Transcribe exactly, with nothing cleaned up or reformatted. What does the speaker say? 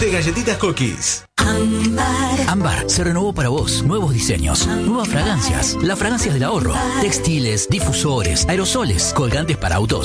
de galletitas Cookies. Ámbar. Ámbar se renovó para vos. Nuevos diseños, nuevas fragancias. Las fragancias del ahorro. Textiles, difusores, aerosoles, colgantes para autos.